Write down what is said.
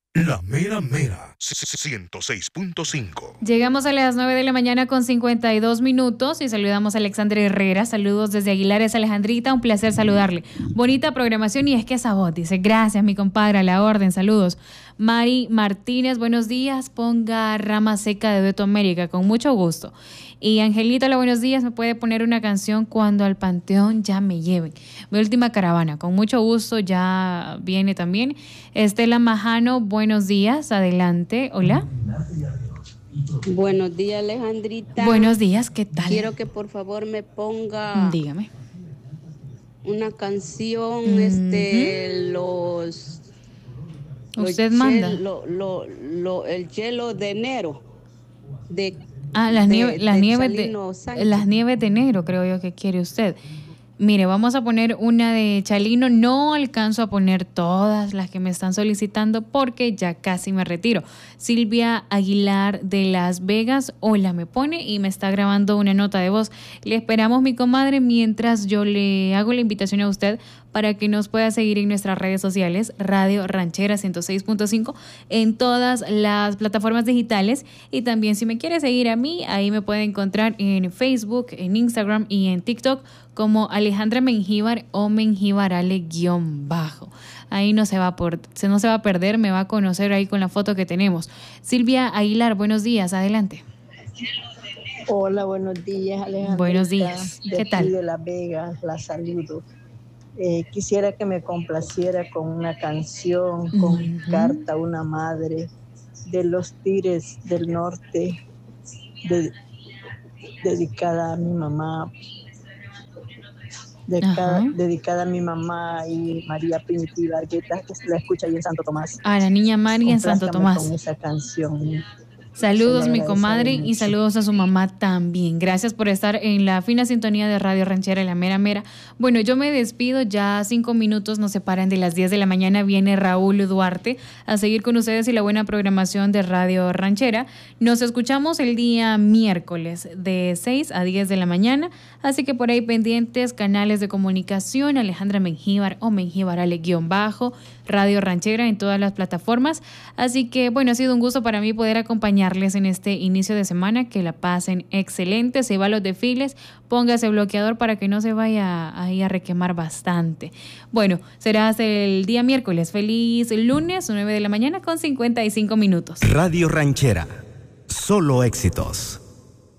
La Mera Mera, 106.5. Llegamos a las 9 de la mañana con 52 minutos y saludamos a Alexandra Herrera. Saludos desde Aguilares, Alejandrita. Un placer saludarle. Bonita programación y es que esa voz dice, gracias mi compadre, a la orden, saludos. Mari Martínez, buenos días. Ponga Rama Seca de Dueto América, con mucho gusto. Y Angelita, hola, buenos días. Me puede poner una canción Cuando al Panteón ya me lleven. Mi última caravana, con mucho gusto, ya viene también. Estela Majano, buenos días. Adelante, hola. Buenos días, Alejandrita. Buenos días, ¿qué tal? Quiero que por favor me ponga dígame una canción, Usted manda. El hielo de enero. Las nieves de enero, creo yo que quiere usted. Mire, vamos a poner una de Chalino. No alcanzo a poner todas las que me están solicitando porque ya casi me retiro. Silvia Aguilar de Las Vegas, hola, me pone y me está grabando una nota de voz. Le esperamos, mi comadre, mientras yo le hago la invitación a usted para que nos pueda seguir en nuestras redes sociales, Radio Ranchera 106.5, en todas las plataformas digitales. Y también si me quiere seguir a mí, ahí me puede encontrar en Facebook, en Instagram y en TikTok como Alejandra Mengíbar o Mengíbarale _. Ahí no se va a perder, me va a conocer ahí con la foto que tenemos. Silvia Aguilar, buenos días, adelante. Hola, buenos días, Alejandra. Buenos días, ¿qué tal? De Las Vegas, la saludo. Quisiera que me complaciera con una canción, con Carta a una Madre, de los Tigres del Norte, dedicada a mi mamá. Dedicada a mi mamá y María Primitiva Argueta, que se la escucha ahí en Santo Tomás. A la niña María en Santo Tomás. Con esa canción. Saludos, mi comadre, y saludos a su mamá también. Gracias por estar en la fina sintonía de Radio Ranchera, la mera mera. Bueno, yo me despido, ya 5 minutos nos separan de las 10 de la mañana. Viene Raúl Duarte a seguir con ustedes y la buena programación de Radio Ranchera. Nos escuchamos el día miércoles de 6 a 10 de la mañana, así que por ahí pendientes, canales de comunicación, Alejandra Mengíbar o Mengíbarale _, Radio Ranchera en todas las plataformas. Así que, bueno, ha sido un gusto para mí poder acompañarles en este inicio de semana. Que la pasen excelente. Se va a los desfiles, póngase bloqueador para que no se vaya ahí a requemar bastante. Bueno, será hasta el día miércoles. Feliz lunes, 9 de la mañana con 55 minutos. Radio Ranchera, solo éxitos.